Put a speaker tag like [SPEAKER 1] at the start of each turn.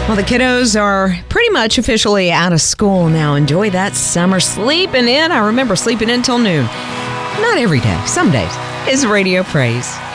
[SPEAKER 1] Well, the kiddos are pretty much officially out of school now. Enjoy that summer sleeping in. I remember sleeping in till noon. Not every day, some days. Is Radio Praise.